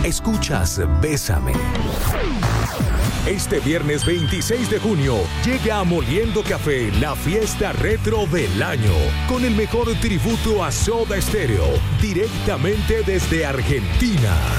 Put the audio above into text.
Escuchas Bésame. Este viernes 26 de junio llega a Moliendo Café la fiesta retro del año, con el mejor tributo a Soda Stereo, directamente desde Argentina.